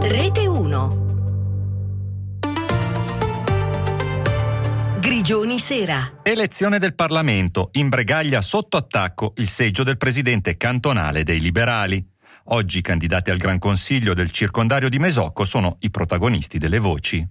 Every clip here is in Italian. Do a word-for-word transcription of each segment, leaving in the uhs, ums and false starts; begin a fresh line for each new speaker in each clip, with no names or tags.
Rete uno. Grigioni Sera.
Elezione del Parlamento. Imbregaglia sotto attacco il seggio del presidente cantonale dei Liberali. Oggi i candidati al Gran Consiglio del circondario di Mesocco sono i protagonisti delle voci.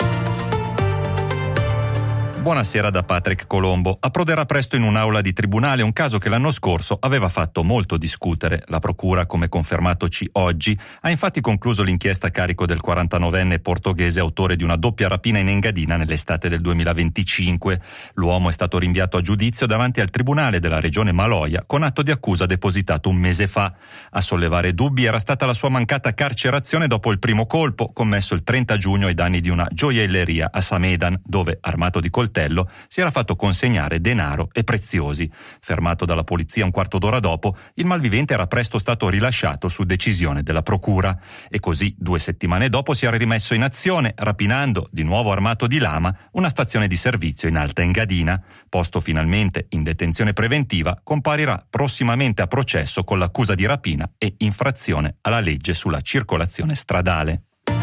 Buonasera da Patrick Colombo. Approderà presto in un'aula di tribunale un caso che l'anno scorso aveva fatto molto discutere. La procura, come confermatoci oggi, ha infatti concluso l'inchiesta a carico del quarantanovenne portoghese autore di una doppia rapina in Engadina nell'estate del duemilaventicinque. L'uomo è stato rinviato a giudizio davanti al tribunale della regione Maloja con atto di accusa depositato un mese fa. A sollevare dubbi era stata la sua mancata carcerazione dopo il primo colpo, commesso il trenta giugno ai danni di una gioielleria a Samedan, dove, armato di coltello, si era fatto consegnare denaro e preziosi. Fermato dalla polizia un quarto d'ora dopo, il malvivente era presto stato rilasciato su decisione della procura. E così, due settimane dopo, si era rimesso in azione, rapinando, di nuovo armato di lama, una stazione di servizio in Alta Engadina. Posto finalmente in detenzione preventiva, comparirà prossimamente a processo con l'accusa di rapina e infrazione alla legge sulla circolazione stradale.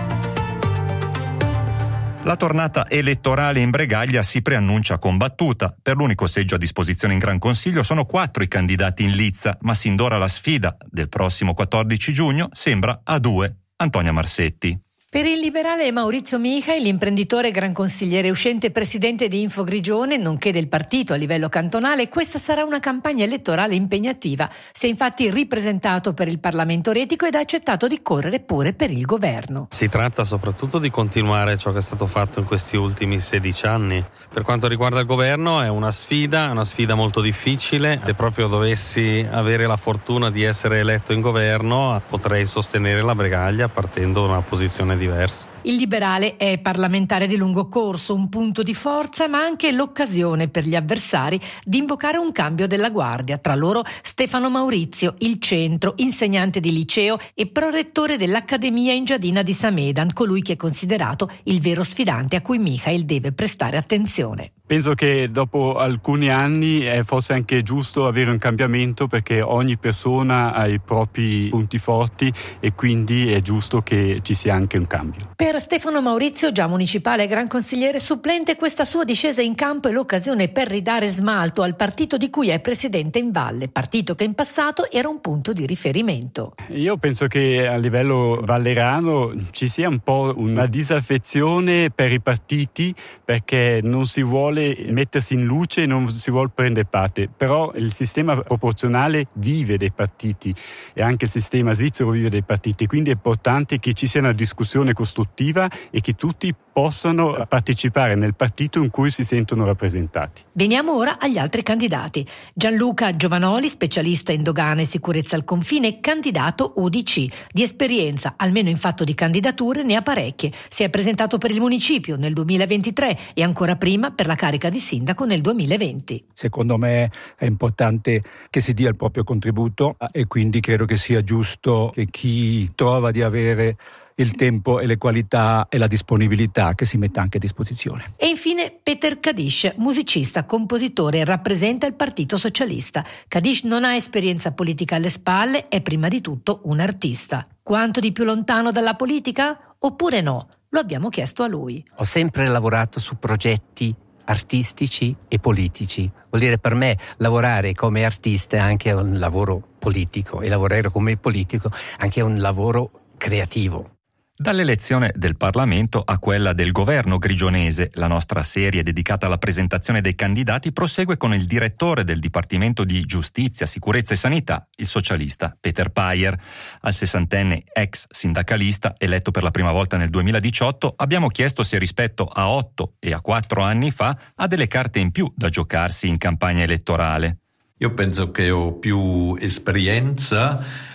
La tornata elettorale in Bregaglia si preannuncia combattuta. Per l'unico seggio a disposizione in Gran Consiglio sono quattro i candidati in lizza, ma sin d'ora la sfida del prossimo quattordici giugno sembra a due. Antonia Marsetti.
Per il liberale Maurizio Michai, l'imprenditore gran consigliere uscente e presidente di Info Grigione, nonché del partito a livello cantonale, questa sarà una campagna elettorale impegnativa. Si è infatti ripresentato per il Parlamento retico ed ha accettato di correre pure per il governo.
Si tratta soprattutto di continuare ciò che è stato fatto in questi ultimi sedici anni. Per quanto riguarda il governo è una sfida, una sfida molto difficile. Se proprio dovessi avere la fortuna di essere eletto in governo, potrei sostenere la Bregaglia partendo da una posizione diversa.
Il liberale è parlamentare di lungo corso, un punto di forza, ma anche l'occasione per gli avversari di invocare un cambio della guardia. Tra loro Stefano Maurizio, il centro, insegnante di liceo e prorettore dell'Accademia Engiadina di Samedan, colui che è considerato il vero sfidante a cui Michael deve prestare attenzione.
Penso che dopo alcuni anni è forse anche giusto avere un cambiamento, perché ogni persona ha i propri punti forti e quindi è giusto che ci sia anche un cambio.
Per Stefano Maurizio, già municipale e gran consigliere supplente, questa sua discesa in campo è l'occasione per ridare smalto al partito di cui è presidente in valle, partito che in passato era un punto di riferimento.
Io penso che a livello vallerano ci sia un po' una disaffezione per i partiti, perché non si vuole mettersi in luce e non si vuole prendere parte, però il sistema proporzionale vive dei partiti e anche il sistema svizzero vive dei partiti, quindi è importante che ci sia una discussione costruttiva e che tutti possano partecipare nel partito in cui si sentono rappresentati.
Veniamo ora agli altri candidati. Gianluca Giovanoli, specialista in dogana e sicurezza al confine, candidato U D C. Di esperienza, almeno in fatto di candidature, ne ha parecchie. Si è presentato per il municipio nel duemilaventitré e ancora prima per la carica di sindaco nel duemilaventi.
Secondo me è importante che si dia il proprio contributo e quindi credo che sia giusto che chi trova di avere il tempo e le qualità e la disponibilità che si metta anche a disposizione.
E infine Peter Kadish, musicista, compositore, rappresenta il Partito Socialista. Kadish non ha esperienza politica alle spalle, è prima di tutto un artista. Quanto di più lontano dalla politica? Oppure no? Lo abbiamo chiesto a lui.
Ho sempre lavorato su progetti artistici e politici. Vuol dire, per me lavorare come artista è anche un lavoro politico e lavorare come politico anche un lavoro creativo.
Dall'elezione del Parlamento a quella del governo grigionese, la nostra serie dedicata alla presentazione dei candidati prosegue con il direttore del Dipartimento di Giustizia, Sicurezza e Sanità, il socialista Peter Payer. Al sessantenne ex sindacalista, eletto per la prima volta nel duemiladiciotto, abbiamo chiesto se rispetto a otto e a quattro anni fa ha delle carte in più da giocarsi in campagna elettorale.
Io penso che ho più esperienza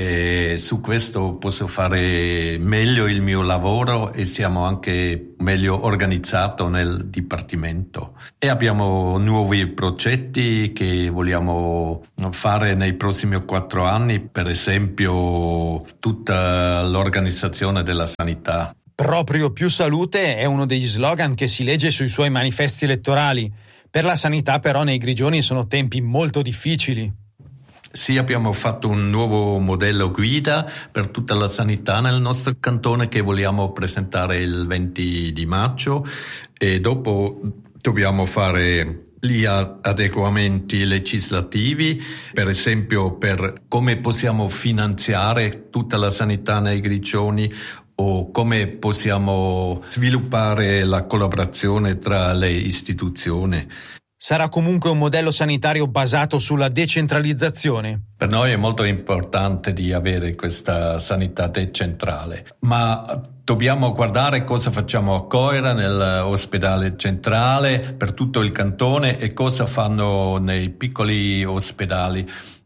e su questo posso fare meglio il mio lavoro e siamo anche meglio organizzato nel Dipartimento. E abbiamo nuovi progetti che vogliamo fare nei prossimi quattro anni, per esempio tutta l'organizzazione della sanità.
Proprio più salute è uno degli slogan che si legge sui suoi manifesti elettorali. Per la sanità però nei Grigioni sono tempi molto difficili.
Sì, abbiamo fatto un nuovo modello guida per tutta la sanità nel nostro cantone che vogliamo presentare il venti di maggio e dopo dobbiamo fare gli adeguamenti legislativi, per esempio per come possiamo finanziare tutta la sanità nei Grigioni o come possiamo sviluppare la collaborazione tra le istituzioni.
Sarà comunque un modello sanitario basato sulla decentralizzazione?
Per noi è molto importante di avere questa sanità decentrale, ma dobbiamo guardare cosa facciamo a Coira nell'ospedale centrale per tutto il cantone e cosa fanno nei piccoli ospedali.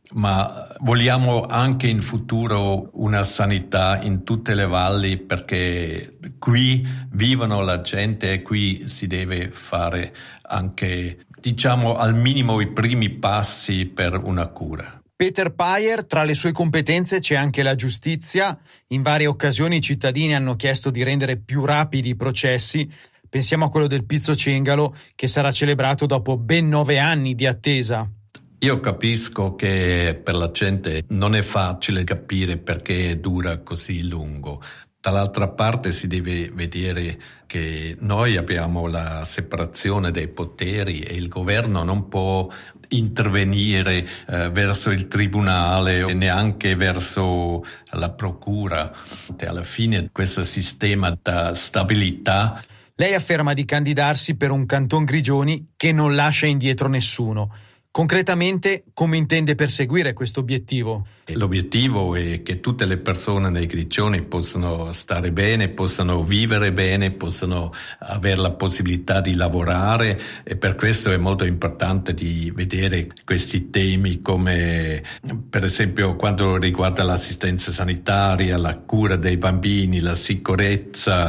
Ma vogliamo anche in futuro una sanità in tutte le valli perché qui vivono la gente e qui si deve fare anche, diciamo, al minimo i primi passi per una cura.
Peter Payer, tra le sue competenze c'è anche la giustizia. In varie occasioni i cittadini hanno chiesto di rendere più rapidi i processi. Pensiamo a quello del Pizzo Cengalo che sarà celebrato dopo ben nove anni di attesa.
Io capisco che per la gente non è facile capire perché dura così lungo. Dall'altra parte si deve vedere che noi abbiamo la separazione dei poteri e il governo non può intervenire eh, verso il tribunale e neanche verso la procura. E alla fine questo sistema dà stabilità.
Lei afferma di candidarsi per un Canton Grigioni che non lascia indietro nessuno. Concretamente, come intende perseguire questo obiettivo?
L'obiettivo è che tutte le persone nei Grigioni possano stare bene, possano vivere bene, possano avere la possibilità di lavorare e per questo è molto importante di vedere questi temi come per esempio quanto riguarda l'assistenza sanitaria, la cura dei bambini, la sicurezza,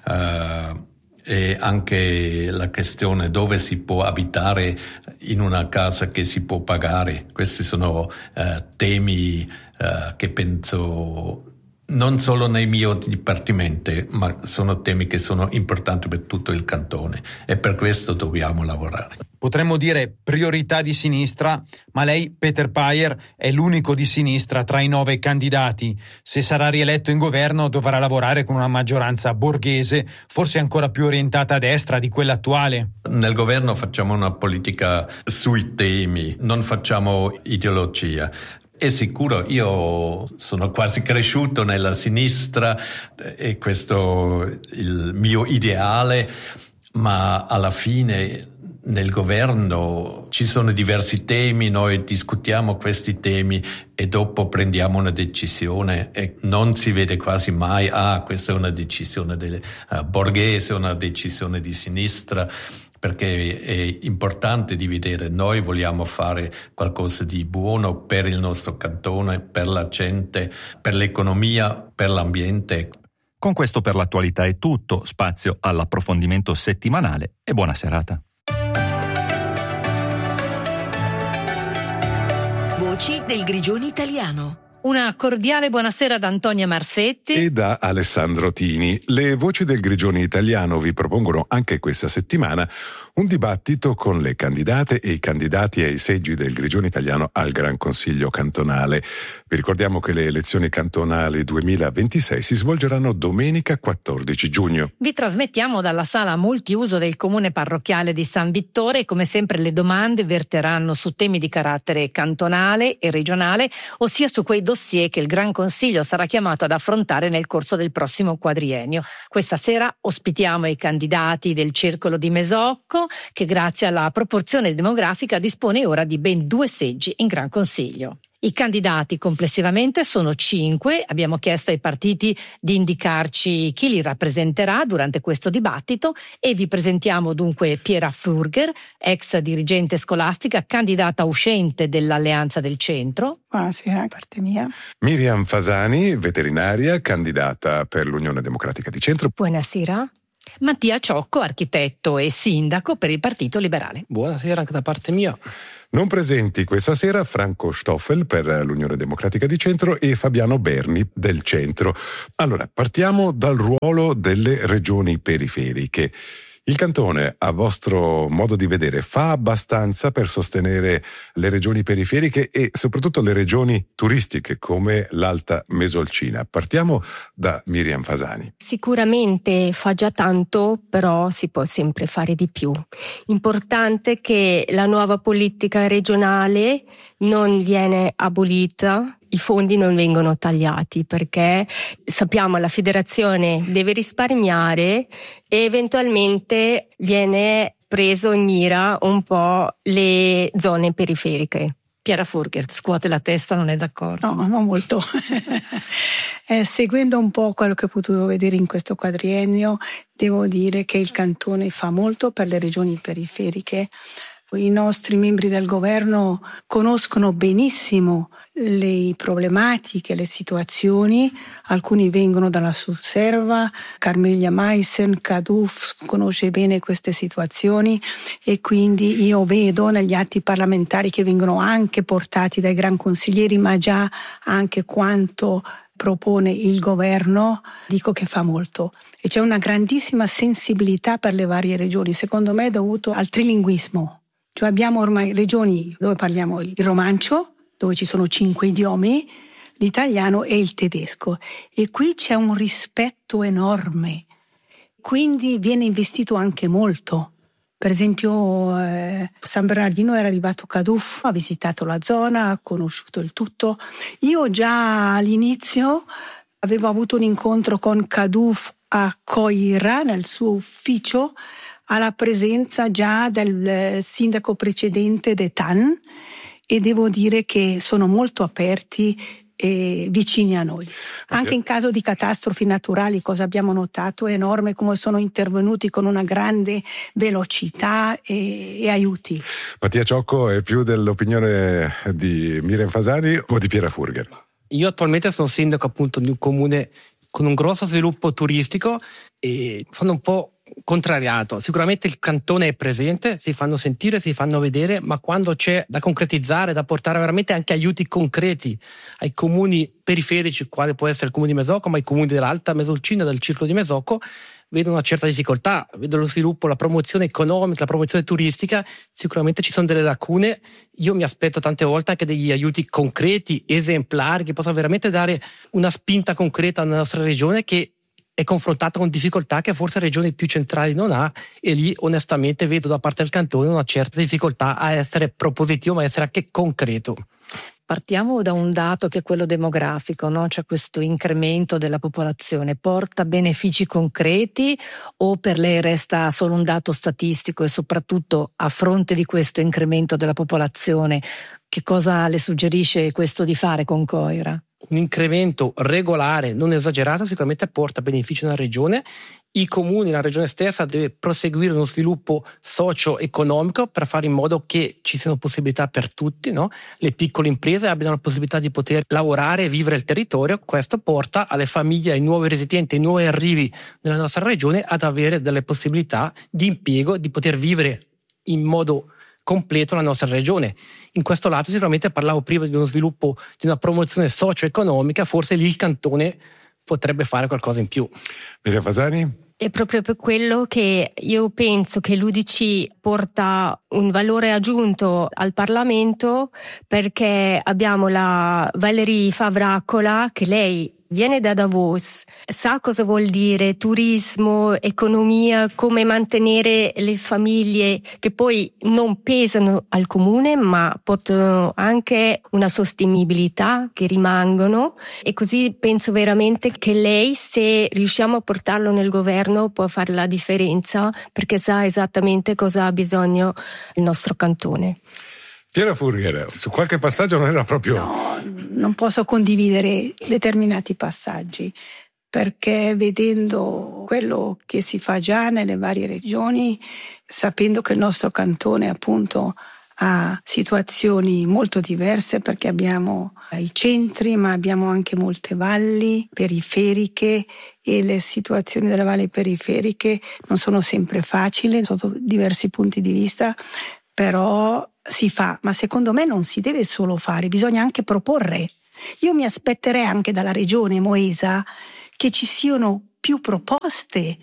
uh, e anche la questione dove si può abitare in una casa che si può pagare. Questi sono eh, temi eh, che penso non solo nel mio dipartimento, ma sono temi che sono importanti per tutto il cantone e per questo dobbiamo lavorare.
Potremmo dire priorità di sinistra, ma lei, Peter Payer, è l'unico di sinistra tra i nove candidati. Se sarà rieletto in governo dovrà lavorare con una maggioranza borghese, forse ancora più orientata a destra di quella attuale.
Nel governo facciamo una politica sui temi, non facciamo ideologia. È sicuro, io sono quasi cresciuto nella sinistra e questo è il mio ideale, ma alla fine nel governo ci sono diversi temi, noi discutiamo questi temi e dopo prendiamo una decisione e non si vede quasi mai, ah, questa è una decisione del, uh, borghese, una decisione di sinistra. Perché è importante di vedere, noi vogliamo fare qualcosa di buono per il nostro cantone, per la gente, per l'economia, per l'ambiente.
Con questo per l'attualità è tutto, spazio all'approfondimento settimanale e buona serata.
Voci del Grigioni italiano.
Una cordiale buonasera da Antonia Marsetti
e da Alessandro Tini. Le voci del Grigioni italiano vi propongono anche questa settimana un dibattito con le candidate e i candidati ai seggi del Grigioni italiano al Gran Consiglio cantonale. Vi ricordiamo che le elezioni cantonali duemilaventisei si svolgeranno domenica quattordici giugno.
Vi trasmettiamo dalla sala multiuso del comune parrocchiale di San Vittore e come sempre le domande verteranno su temi di carattere cantonale e regionale, ossia su quei dossier che il Gran Consiglio sarà chiamato ad affrontare nel corso del prossimo quadriennio. Questa sera ospitiamo i candidati del Circolo di Mesocco che grazie alla proporzione demografica dispone ora di ben due seggi in Gran Consiglio. I candidati complessivamente sono cinque, abbiamo chiesto ai partiti di indicarci chi li rappresenterà durante questo dibattito e vi presentiamo dunque Piera Furger, ex dirigente scolastica, candidata uscente dell'Alleanza del Centro.
Buonasera, da parte mia.
Miriam Fasani, veterinaria, candidata per l'Unione Democratica di Centro.
Buonasera.
Mattia Ciocco, architetto e sindaco per il Partito Liberale.
Buonasera anche da parte mia.
Non presenti questa sera Franco Stoffel per l'Unione Democratica di Centro e Fabiano Berni del Centro. Allora, partiamo dal ruolo delle regioni periferiche. Il cantone, a vostro modo di vedere, fa abbastanza per sostenere le regioni periferiche e soprattutto le regioni turistiche come l'Alta Mesolcina? Partiamo da Miriam Fasani.
Sicuramente fa già tanto, però si può sempre fare di più. Importante che la nuova politica regionale non viene abolita, i fondi non vengono tagliati, perché sappiamo la federazione deve risparmiare e eventualmente viene preso in mira un po' le zone periferiche.
Chiara Furger scuote la testa, non è d'accordo?
No, non molto. eh, seguendo un po' quello che ho potuto vedere in questo quadriennio, devo dire che il cantone fa molto per le regioni periferiche. I nostri membri del governo conoscono benissimo le problematiche, le situazioni. Alcuni vengono dalla Susserva, Carmiglia Meissen, Kaduf conosce bene queste situazioni e quindi io vedo negli atti parlamentari che vengono anche portati dai gran consiglieri, ma già anche quanto propone il governo, dico che fa molto. E c'è una grandissima sensibilità per le varie regioni, secondo me è dovuto al trilinguismo. Cioè abbiamo ormai regioni dove parliamo il romancio, dove ci sono cinque idiomi, l'italiano e il tedesco. E qui c'è un rispetto enorme. Quindi viene investito anche molto. Per esempio eh, San Bernardino era arrivato Kaduf, ha visitato la zona, ha conosciuto il tutto. Io già all'inizio avevo avuto un incontro con Kaduf a Coira, nel suo ufficio, alla presenza già del sindaco precedente Detan, e devo dire che sono molto aperti e vicini a noi. Anche in caso di catastrofi naturali, cosa abbiamo notato, è enorme come sono intervenuti con una grande velocità e, e aiuti.
Mattia Ciocco è più dell'opinione di Miriam Fasani o di Piera Furger?
Io attualmente sono sindaco appunto di un comune con un grosso sviluppo turistico e sono un po' contrariato. Sicuramente il cantone è presente, si fanno sentire, si fanno vedere, ma quando c'è da concretizzare, da portare veramente anche aiuti concreti ai comuni periferici, quale può essere il comune di Mesocco, ma i comuni dell'Alta Mesolcina, del circolo di Mesocco, vedo una certa difficoltà, vedo lo sviluppo, la promozione economica, la promozione turistica, sicuramente ci sono delle lacune. Io mi aspetto tante volte anche degli aiuti concreti, esemplari, che possano veramente dare una spinta concreta alla nostra regione, che è confrontata con difficoltà che forse regioni più centrali non ha, e lì onestamente vedo da parte del cantone una certa difficoltà a essere propositivo, ma a essere anche concreto.
Partiamo da un dato che è quello demografico, no? C'è questo incremento della popolazione, porta benefici concreti o per lei resta solo un dato statistico? E soprattutto a fronte di questo incremento della popolazione, che cosa le suggerisce questo di fare con Coira?
Un incremento regolare, non esagerato, sicuramente porta beneficio alla regione. I comuni, la regione stessa deve proseguire uno sviluppo socio-economico per fare in modo che ci siano possibilità per tutti, no? Le piccole imprese abbiano la possibilità di poter lavorare e vivere il territorio. Questo porta alle famiglie, ai nuovi residenti, ai nuovi arrivi nella nostra regione ad avere delle possibilità di impiego, di poter vivere in modo completo la nostra regione. In questo lato sicuramente parlavo prima di uno sviluppo, di una promozione socio-economica, forse lì il cantone potrebbe fare qualcosa in più.
Miriam Fasani?
È proprio per quello che io penso che l'U D C porta un valore aggiunto al Parlamento, perché abbiamo la Valérie Favracola, che lei viene da Davos, sa cosa vuol dire turismo, economia, come mantenere le famiglie che poi non pesano al comune ma portano anche una sostenibilità, che rimangono, e così penso veramente che lei, se riusciamo a portarlo nel governo, può fare la differenza, perché sa esattamente cosa ha bisogno il nostro cantone.
Piera Furger, su qualche passaggio non era proprio...
No, non posso condividere determinati passaggi, perché vedendo quello che si fa già nelle varie regioni, sapendo che il nostro cantone appunto ha situazioni molto diverse, perché abbiamo i centri ma abbiamo anche molte valli periferiche, e le situazioni delle valli periferiche non sono sempre facili sotto diversi punti di vista, però si fa, ma secondo me non si deve solo fare, bisogna anche proporre. Io mi aspetterei anche dalla regione Moesa che ci siano più proposte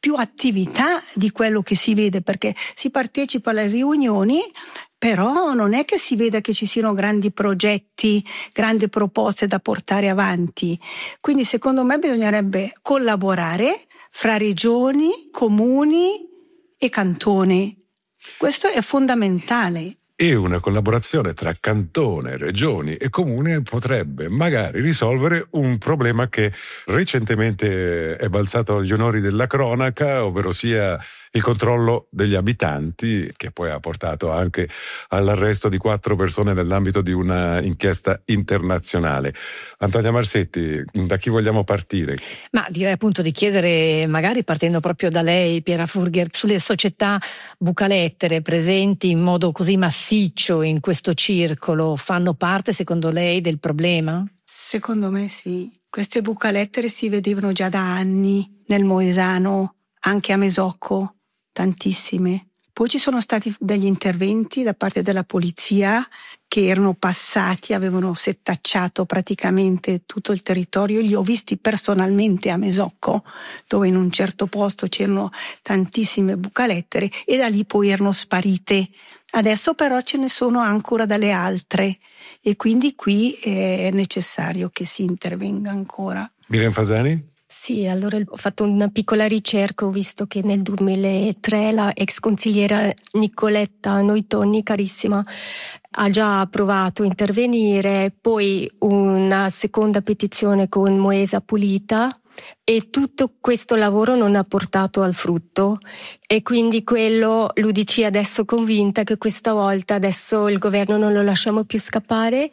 più attività di quello che si vede, perché si partecipa alle riunioni, però non è che si veda che ci siano grandi progetti, grandi proposte da portare avanti. Quindi secondo me bisognerebbe collaborare fra regioni, comuni e cantoni. Questo è fondamentale.
E una collaborazione tra cantone, regioni e comune potrebbe magari risolvere un problema che recentemente è balzato agli onori della cronaca, ovvero sia il controllo degli abitanti, che poi ha portato anche all'arresto di quattro persone nell'ambito di una inchiesta internazionale. Antonia Marsetti, da chi vogliamo partire?
Ma direi appunto di chiedere, magari partendo proprio da lei, Piera Furger, sulle società bucalettere presenti in modo così massiccio in questo circolo, fanno parte secondo lei del problema?
Secondo me sì. Queste bucalettere si vedevano già da anni nel Moesano, anche a Mesocco. Tantissime. Poi ci sono stati degli interventi da parte della polizia che erano passati, avevano settacciato praticamente tutto il territorio. Li ho visti personalmente a Mesocco, dove in un certo posto c'erano tantissime bucalettere e da lì poi erano sparite. Adesso però ce ne sono ancora dalle altre e quindi qui è necessario che si intervenga ancora.
Miriam Fasani?
Sì, allora ho fatto una piccola ricerca, ho visto che nel duemilatré la ex consigliera Nicoletta Noitoni, carissima, ha già provato a intervenire, poi una seconda petizione con Moesa Pulita e tutto questo lavoro non ha portato al frutto e quindi quello l'U D C adesso è convinta che questa volta adesso il governo non lo lasciamo più scappare,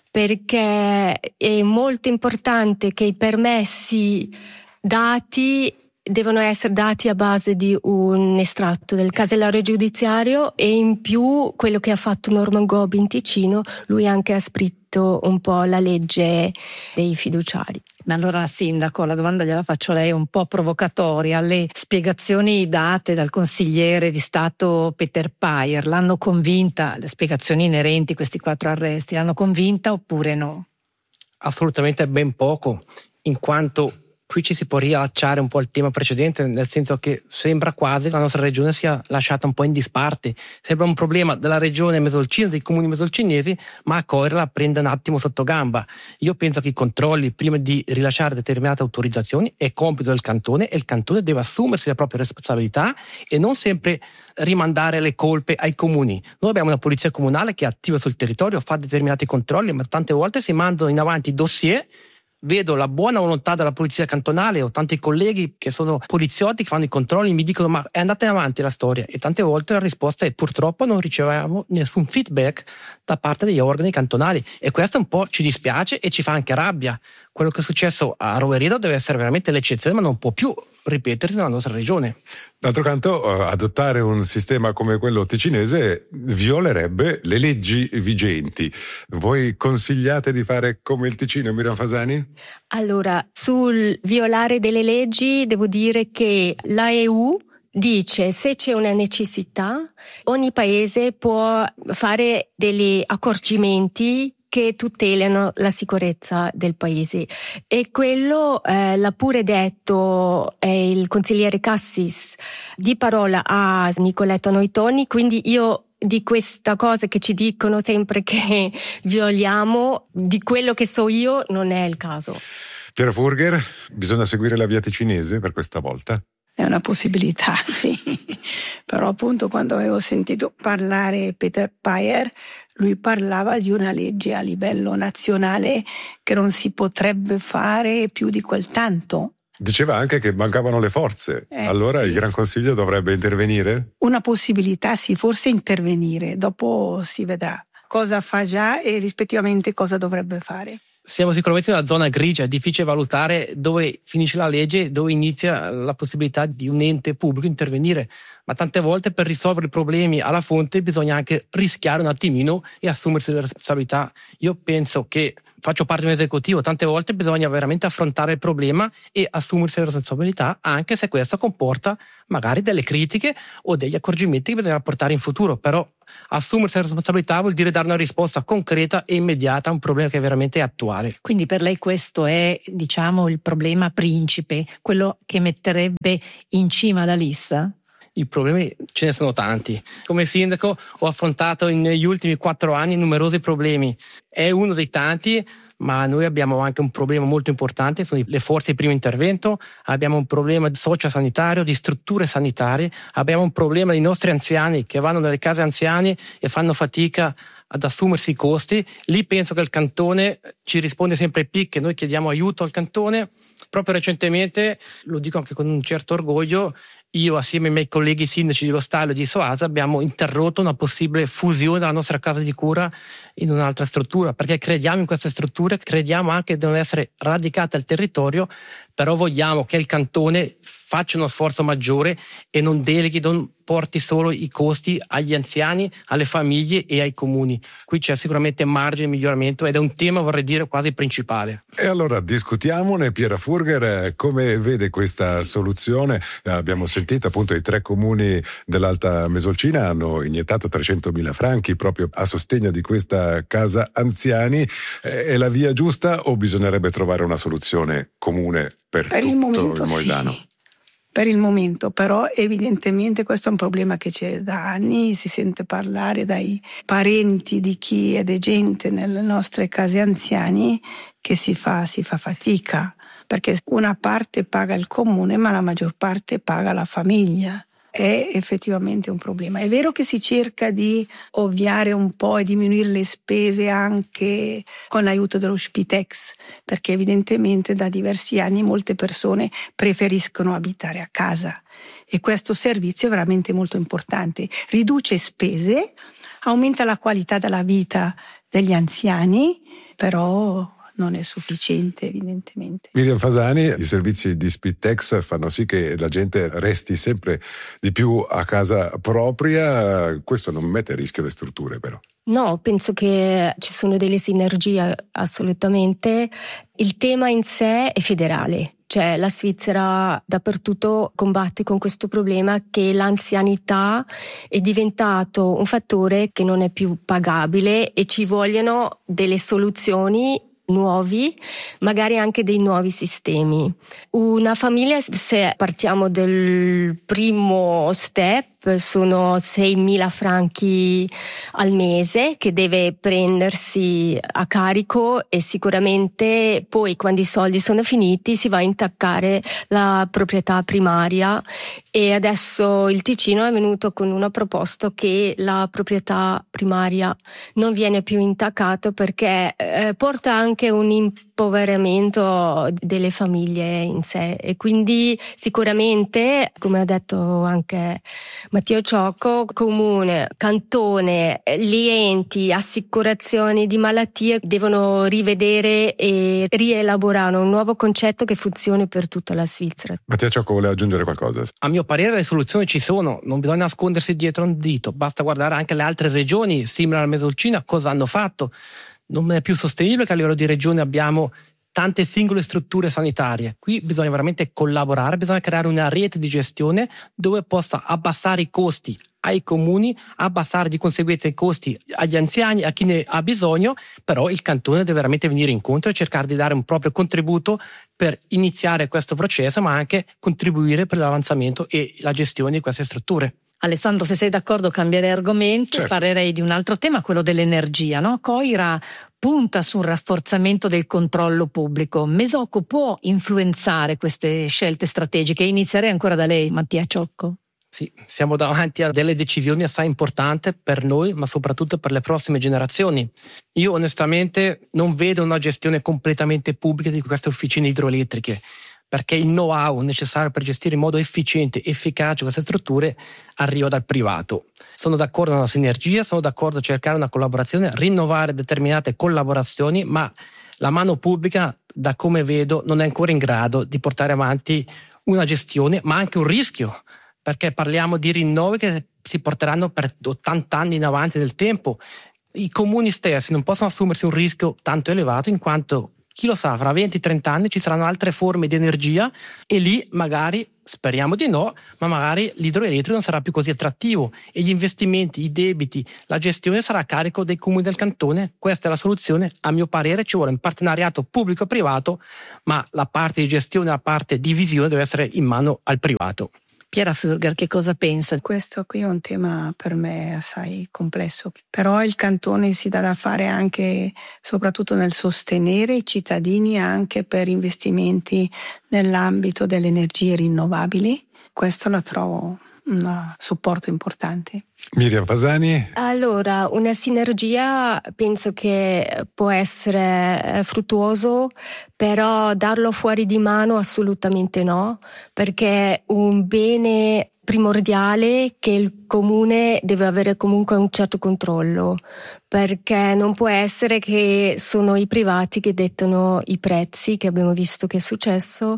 perché è molto importante che i permessi dati devono essere dati a base di un estratto del casellario giudiziario e in più quello che ha fatto Norman Gobbi in Ticino, lui anche ha scritto un po' la legge dei fiduciari.
Ma allora, Sindaco, la domanda gliela faccio a lei un po' provocatoria. Le spiegazioni date dal consigliere di Stato Peter Payer l'hanno convinta, le spiegazioni inerenti a questi quattro arresti, l'hanno convinta oppure no?
Assolutamente ben poco, in quanto qui ci si può riallacciare un po' al tema precedente, nel senso che sembra quasi che la nostra regione sia lasciata un po' in disparte. Sembra un problema della regione mesolcina, dei comuni mesolcinesi, ma a Coira la prende un attimo sotto gamba. Io penso che i controlli, prima di rilasciare determinate autorizzazioni, è compito del cantone e il cantone deve assumersi la propria responsabilità e non sempre rimandare le colpe ai comuni. Noi abbiamo una polizia comunale che è attiva sul territorio, fa determinati controlli, ma tante volte si mandano in avanti dossier. Vedo la buona volontà della polizia cantonale, ho tanti colleghi che sono poliziotti che fanno i controlli e mi dicono ma è andata avanti la storia, e tante volte la risposta è purtroppo non riceviamo nessun feedback da parte degli organi cantonali e questo un po' ci dispiace e ci fa anche rabbia. Quello che è successo a Roveredo deve essere veramente l'eccezione, ma non può più ripetersi nella nostra regione.
D'altro canto, adottare un sistema come quello ticinese violerebbe le leggi vigenti. Voi consigliate di fare come il Ticino, Miriam Fasani?
Allora, sul violare delle leggi devo dire che la E U dice se c'è una necessità, ogni paese può fare degli accorgimenti che tutelano la sicurezza del paese e quello eh, l'ha pure detto eh, il consigliere Cassis di parola a Nicoletta Noitoni, quindi io di questa cosa che ci dicono sempre che violiamo, di quello che so io non è il caso.
Piera Furger, bisogna seguire la via ticinese per questa volta?
È una possibilità, sì, però appunto quando avevo sentito parlare Peter Payer, lui parlava di una legge a livello nazionale che non si potrebbe fare più di quel tanto.
Diceva anche che mancavano le forze,
eh,
allora
sì.
Il Gran Consiglio dovrebbe intervenire?
Una possibilità, sì, forse intervenire, dopo si vedrà cosa fa già e rispettivamente cosa dovrebbe fare.
Siamo sicuramente in una zona grigia, è difficile valutare dove finisce la legge, dove inizia la possibilità di un ente pubblico intervenire, ma tante volte per risolvere i problemi alla fonte bisogna anche rischiare un attimino e assumersi le responsabilità. Io penso che faccio parte di un esecutivo, tante volte bisogna veramente affrontare il problema e assumersi le responsabilità, anche se questo comporta magari delle critiche o degli accorgimenti che bisogna portare in futuro, però assumersi la responsabilità vuol dire dare una risposta concreta e immediata a un problema che è veramente attuale.
Quindi per lei questo è, diciamo, il problema principe, quello che metterebbe in cima la lista?
I problemi ce ne sono tanti. Come sindaco ho affrontato negli ultimi quattro anni numerosi problemi. È uno dei tanti, ma noi abbiamo anche un problema molto importante, sono le forze di primo intervento, abbiamo un problema sociosanitario, di strutture sanitarie, abbiamo un problema dei nostri anziani che vanno nelle case anziani e fanno fatica ad assumersi i costi. Lì penso che il cantone ci risponde sempre P I C, noi chiediamo aiuto al cantone. Proprio recentemente, lo dico anche con un certo orgoglio, io assieme ai miei colleghi sindaci di Lo Stallo e di Soasa abbiamo interrotto una possibile fusione della nostra casa di cura in un'altra struttura, perché crediamo in queste strutture, crediamo anche che devono essere radicate al territorio, però vogliamo che il cantone faccia uno sforzo maggiore e non deleghi, non porti solo i costi agli anziani, alle famiglie e ai comuni. Qui c'è sicuramente margine di miglioramento ed è un tema, vorrei dire, quasi principale.
E allora discutiamone. Piera Furger, come vede questa soluzione? Abbiamo sentito appunto i tre comuni dell'Alta Mesolcina hanno iniettato trecentomila franchi proprio a sostegno di questa casa anziani. È la via giusta o bisognerebbe trovare una soluzione comune per,
per
tutto
il momento
il Moldano?
Sì. Per il momento, però evidentemente questo è un problema che c'è da anni, si sente parlare dai parenti di chi è degente nelle nostre case anziani che si fa, si fa fatica, perché una parte paga il comune ma la maggior parte paga la famiglia. È effettivamente un problema. È vero che si cerca di ovviare un po' e diminuire le spese anche con l'aiuto dello Spitex, perché evidentemente da diversi anni molte persone preferiscono abitare a casa e questo servizio è veramente molto importante. Riduce spese, aumenta la qualità della vita degli anziani, però non è sufficiente evidentemente.
Miriam Fasani, i servizi di Spitex fanno sì che la gente resti sempre di più a casa propria, questo non mette a rischio le strutture però?
No, penso che ci sono delle sinergie assolutamente. Il tema in sé è federale. Cioè la Svizzera dappertutto combatte con questo problema che l'anzianità è diventato un fattore che non è più pagabile e ci vogliono delle soluzioni nuovi, magari anche dei nuovi sistemi. Una famiglia, se partiamo del primo step, sono seimila franchi al mese che deve prendersi a carico e sicuramente poi quando i soldi sono finiti si va a intaccare la proprietà primaria e adesso il Ticino è venuto con una proposta che la proprietà primaria non viene più intaccato perché eh, porta anche un impoverimento delle famiglie in sé e quindi sicuramente, come ha detto anche Matteo Ciocco, comune, cantone, gli enti, assicurazioni di malattie devono rivedere e rielaborare un nuovo concetto che funzioni per tutta la Svizzera.
Matteo Ciocco vuole aggiungere qualcosa?
A mio parere le soluzioni ci sono, non bisogna nascondersi dietro un dito, basta guardare anche le altre regioni simili alla Mesolcina cosa hanno fatto. Non è più sostenibile che a livello di regione abbiamo tante singole strutture sanitarie. Qui bisogna veramente collaborare, bisogna creare una rete di gestione dove possa abbassare i costi ai comuni, abbassare di conseguenza i costi agli anziani, a chi ne ha bisogno, però il cantone deve veramente venire incontro e cercare di dare un proprio contributo per iniziare questo processo, ma anche contribuire per l'avanzamento e la gestione di queste strutture.
Alessandro, se sei d'accordo cambiare argomento, certo. Parlerei di un altro tema, quello dell'energia, no? Coira punta sul rafforzamento del controllo pubblico. Mesocco può influenzare queste scelte strategiche? Inizierei ancora da lei, Mattia Ciocco.
Sì, siamo davanti a delle decisioni assai importanti per noi, ma soprattutto per le prossime generazioni. Io onestamente non vedo una gestione completamente pubblica di queste officine idroelettriche, perché il know-how necessario per gestire in modo efficiente e efficace queste strutture arriva dal privato. Sono d'accordo con una sinergia, sono d'accordo a cercare una collaborazione, rinnovare determinate collaborazioni, ma la mano pubblica, da come vedo, non è ancora in grado di portare avanti una gestione, ma anche un rischio, perché parliamo di rinnovi che si porteranno per ottanta anni in avanti nel tempo. I comuni stessi non possono assumersi un rischio tanto elevato in quanto chi lo sa, fra venti trenta anni ci saranno altre forme di energia e lì magari, speriamo di no, ma magari l'idroelettrico non sarà più così attrattivo e gli investimenti, i debiti, la gestione sarà a carico dei comuni del cantone. Questa è la soluzione, a mio parere ci vuole un partenariato pubblico-privato, ma la parte di gestione, la parte di visione deve essere in mano al privato.
Piera Furger, che cosa pensa?
Questo qui è un tema per me assai complesso, però il cantone si dà da fare anche, soprattutto nel sostenere i cittadini anche per investimenti nell'ambito delle energie rinnovabili. Questo lo trovo un supporto importante.
Miriam Fasani?
Allora, una sinergia penso che può essere fruttuoso, però darlo fuori di mano assolutamente no, perché è un bene primordiale che il comune deve avere comunque un certo controllo, perché non può essere che sono i privati che dettano i prezzi, che abbiamo visto che è successo.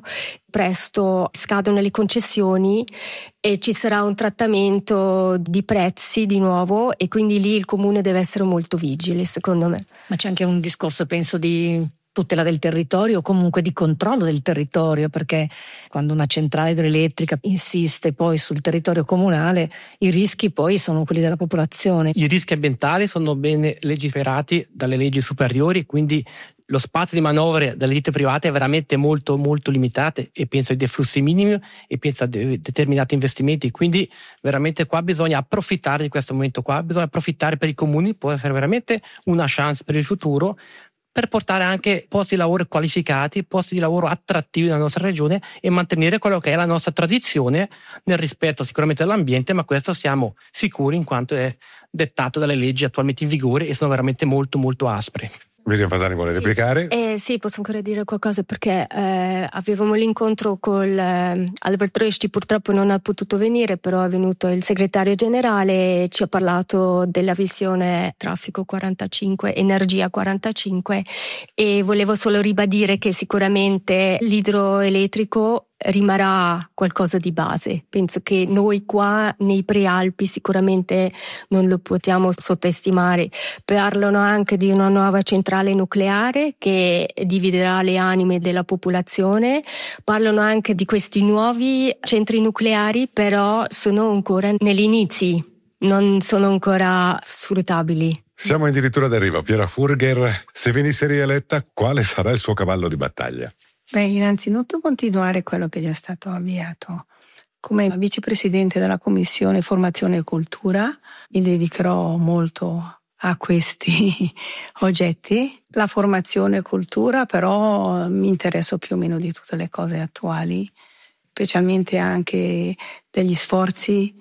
Presto scadono le concessioni e ci sarà un trattamento di prezzi di nuovo e quindi lì il comune deve essere molto vigile, secondo me.
Ma c'è anche un discorso, penso, di tutela del territorio o comunque di controllo del territorio, perché quando una centrale idroelettrica insiste poi sul territorio comunale, i rischi poi sono quelli della popolazione.
I rischi ambientali sono ben legiferati dalle leggi superiori, quindi lo spazio di manovre delle ditte private è veramente molto molto limitato e penso ai deflussi minimi e penso a de- determinati investimenti, quindi veramente qua bisogna approfittare di questo momento qua, bisogna approfittare per i comuni, può essere veramente una chance per il futuro per portare anche posti di lavoro qualificati, posti di lavoro attrattivi nella nostra regione e mantenere quello che è la nostra tradizione nel rispetto sicuramente dell'ambiente, ma questo siamo sicuri in quanto è dettato dalle leggi attualmente in vigore e sono veramente molto molto aspre.
Miriam Fasani vuole
sì.
replicare?
Eh, sì, posso ancora dire qualcosa perché eh, avevamo l'incontro con eh, Albert Resti, purtroppo non ha potuto venire, però è venuto il segretario generale e ci ha parlato della visione traffico quarantacinque, energia quarantacinque e volevo solo ribadire che sicuramente l'idroelettrico rimarrà qualcosa di base. Penso che noi qua nei Prealpi sicuramente non lo possiamo sottostimare. Parlano anche di una nuova centrale nucleare che dividerà le anime della popolazione. Parlano anche di questi nuovi centri nucleari, però sono ancora negli inizi, non sono ancora sfruttabili.
Siamo addirittura d'arrivo. Piera Furger, se venisse rieletta, quale sarà il suo cavallo di battaglia?
Beh, innanzitutto continuare quello che già è stato avviato. Come vicepresidente della Commissione Formazione e Cultura mi dedicherò molto a questi oggetti. La formazione e cultura però mi interesso più o meno di tutte le cose attuali, specialmente anche degli sforzi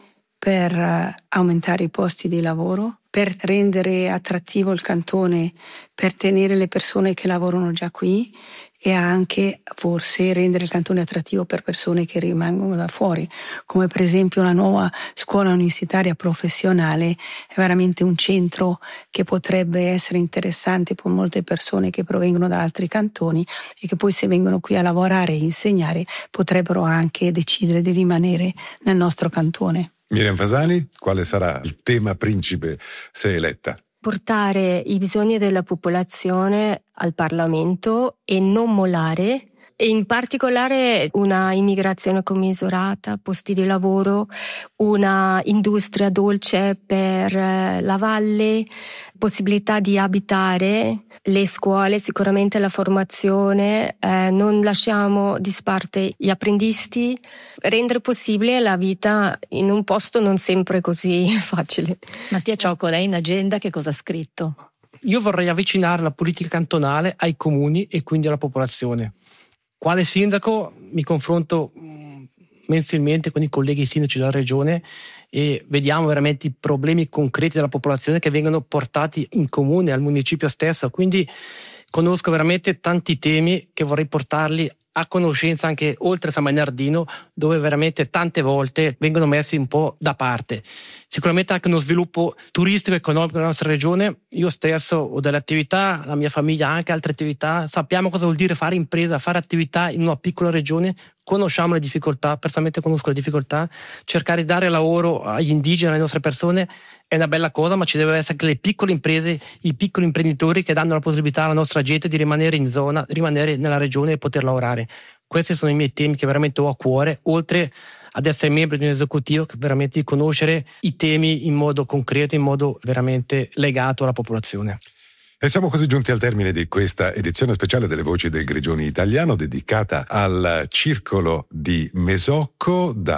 per aumentare i posti di lavoro, per rendere attrattivo il cantone, per tenere le persone che lavorano già qui e anche forse rendere il cantone attrattivo per persone che rimangono da fuori, come per esempio la nuova scuola universitaria professionale è veramente un centro che potrebbe essere interessante per molte persone che provengono da altri cantoni e che poi se vengono qui a lavorare e insegnare potrebbero anche decidere di rimanere nel nostro cantone.
Miriam Fasani, quale sarà il tema principe se eletta?
Portare i bisogni della popolazione al Parlamento e non mollare, e in particolare una immigrazione commisurata, posti di lavoro, una industria dolce per la valle, possibilità di abitare, le scuole, sicuramente la formazione, eh, non lasciamo disparte gli apprendisti, rendere possibile la vita in un posto non sempre così facile.
Mattia Ciocco, lei in agenda che cosa ha scritto?
Io vorrei avvicinare la politica cantonale ai comuni e quindi alla popolazione. Quale sindaco mi confronto mensilmente con i colleghi sindaci della regione e vediamo veramente i problemi concreti della popolazione che vengono portati in comune, al municipio stesso, quindi conosco veramente tanti temi che vorrei portarli a conoscenza anche oltre San Bernardino, dove veramente tante volte vengono messi un po' da parte. Sicuramente anche uno sviluppo turistico e economico nella nostra regione. Io stesso ho delle attività, la mia famiglia ha anche altre attività, sappiamo cosa vuol dire fare impresa, fare attività in una piccola regione, conosciamo le difficoltà, personalmente conosco le difficoltà, cercare di dare lavoro agli indigeni, alle nostre persone è una bella cosa, ma ci deve essere anche le piccole imprese, i piccoli imprenditori che danno la possibilità alla nostra gente di rimanere in zona, rimanere nella regione e poter lavorare. Questi sono i miei temi che veramente ho a cuore, oltre ad essere membro di un esecutivo che veramente di conoscere i temi in modo concreto, in modo veramente legato alla popolazione.
E siamo così giunti al termine di questa edizione speciale delle Voci del Grigioni Italiano dedicata al circolo di Mesocco. Da